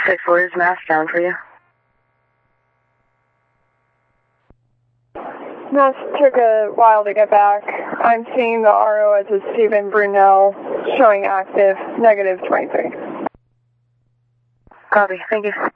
6-4 is mass down for you. Mass took a while to get back. I'm seeing the RO as a Stephen Brunel, showing active, -23. Copy, thank you.